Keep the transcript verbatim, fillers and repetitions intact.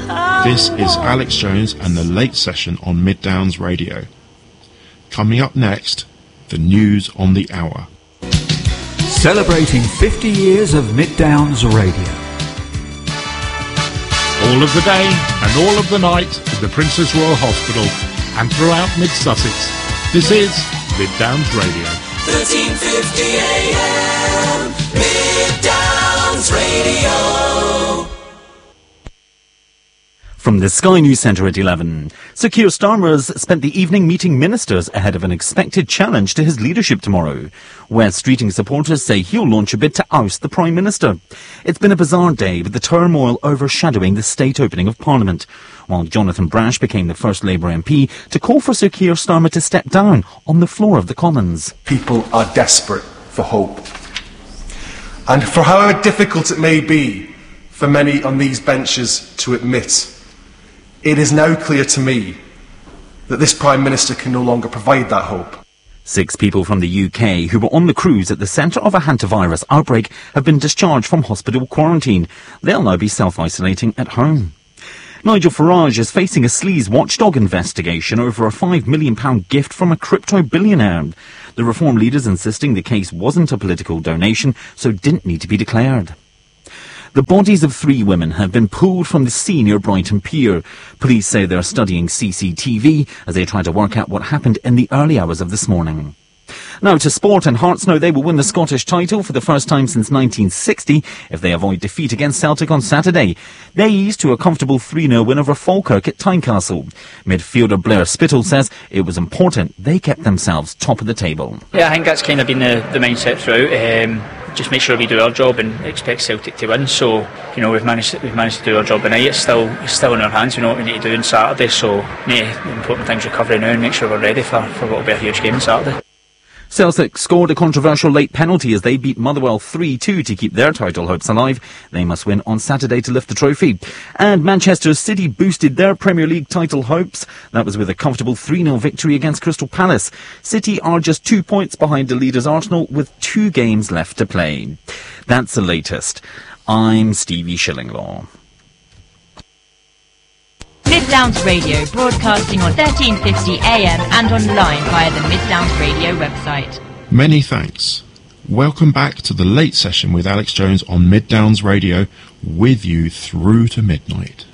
This is Alex Jones and the Late Session on Mid Downs Radio. Coming up next, the news on the hour. Celebrating fifty years of Mid Downs Radio. All of the day and all of the night at the Princess Royal Hospital and throughout Mid-Sussex. This is Mid Downs Radio. thirteen fifty A M, Mid Downs Radio. From the Sky News Centre at eleven, Sir Keir Starmer has spent the evening meeting ministers ahead of an expected challenge to his leadership tomorrow. West Streeting supporters say he'll launch a bid to oust the Prime Minister. It's been a bizarre day with the turmoil overshadowing the state opening of Parliament, while Jonathan Brash became the first Labour M P to call for Sir Keir Starmer to step down on the floor of the Commons. People are desperate for hope. And for however difficult it may be for many on these benches to admit, it is now clear to me that this Prime Minister can no longer provide that hope. Six people from the U K who were on the cruise at the centre of a hantavirus outbreak have been discharged from hospital quarantine. They'll now be self-isolating at home. Nigel Farage is facing a sleaze watchdog investigation over a five million pounds gift from a crypto billionaire. The Reform leaders insisting the case wasn't a political donation, so didn't need to be declared. The bodies of three women have been pulled from the sea near Brighton Pier. Police say they're studying C C T V as they try to work out what happened in the early hours of this morning. Now to sport, and Hearts know they will win the Scottish title for the first time since nineteen sixty if they avoid defeat against Celtic on Saturday. They eased to a comfortable three nil win over Falkirk at Tynecastle. Midfielder Blair Spittle says it was important they kept themselves top of the table. Yeah, I think that's kind of been the, the mindset throughout. Um, just make sure we do our job and expect Celtic to win. So, you know, we've managed we've managed to do our job tonight. It's still it's still in our hands. We know what we need to do on Saturday. So, yeah, the important thing's recovery now and make sure we're ready for, for what will be a huge game on Saturday. Celtic scored a controversial late penalty as they beat Motherwell three two to keep their title hopes alive. They must win on Saturday to lift the trophy. And Manchester City boosted their Premier League title hopes. That was with a comfortable three nil victory against Crystal Palace. City are just two points behind the leaders Arsenal with two games left to play. That's the latest. I'm Stevie Shillinglaw. Mid Downs Radio, broadcasting on thirteen fifty A M and online via the Mid Downs Radio website. Many thanks. Welcome back to the Late Session with Alex Jones on Mid Downs Radio, with you through to midnight.